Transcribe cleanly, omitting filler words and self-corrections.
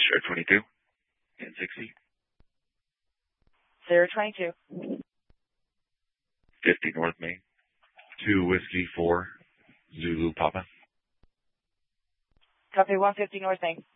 Sierra 22 and 60. Sierra 22. 50 North Main. 2 Whiskey 4 Zulu Papa. Copy 150 North Main.